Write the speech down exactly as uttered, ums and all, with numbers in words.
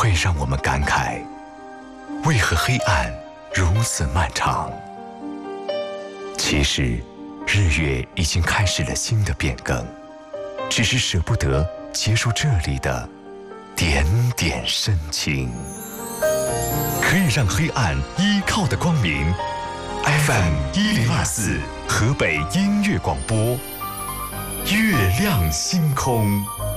会让我们感慨，为何黑暗如此漫长？其实，日月已经开始了新的变更，只是舍不得结束这里的点点深情。可以让黑暗依靠的光明 ，F M 一零二四河北音乐广播，月亮星空。